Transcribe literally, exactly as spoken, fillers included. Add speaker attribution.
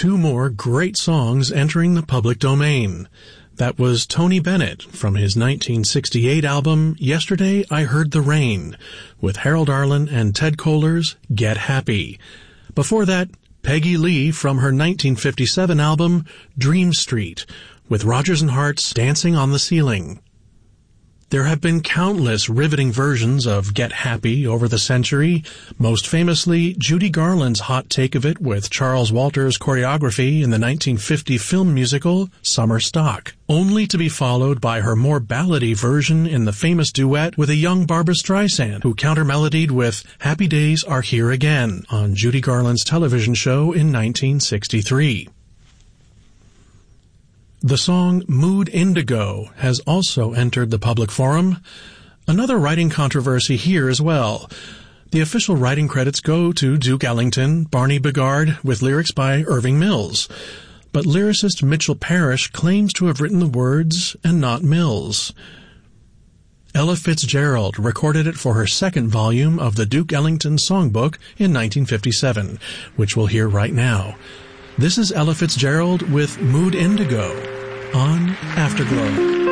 Speaker 1: two more great songs entering the public domain. That was Tony Bennett from his nineteen sixty-eight album, Yesterday I Heard the Rain, with Harold Arlen and Ted Koehler's Get Happy. Before that, Peggy Lee from her nineteen fifty-seven album, Dream Street, with Rodgers and Hart's Dancing on the Ceiling. There have been countless riveting versions of Get Happy over the century, most famously Judy Garland's hot take of it with Charles Walters' choreography in the nineteen fifty film musical Summer Stock, only to be followed by her more ballady version in the famous duet with a young Barbra Streisand, who counter-melodied with Happy Days Are Here Again on Judy Garland's television show in nineteen sixty-three. The song Mood Indigo has also entered the public forum. Another writing controversy here as well. The official writing credits go to Duke Ellington, Barney Bigard, with lyrics by Irving Mills. But lyricist Mitchell Parrish claims to have written the words and not Mills. Ella Fitzgerald recorded it for her second volume of the Duke Ellington Songbook in nineteen fifty-seven, which we'll hear right now. This is Ella Fitzgerald with Mood Indigo on Afterglow.